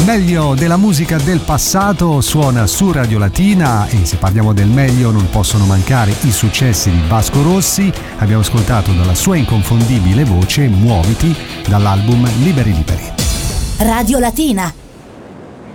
meglio della musica del passato suona su Radio Latina e se parliamo del meglio non possono mancare i successi di Vasco Rossi. Abbiamo ascoltato dalla sua inconfondibile voce Muoviti dall'album Liberi Liberi. Radio Latina.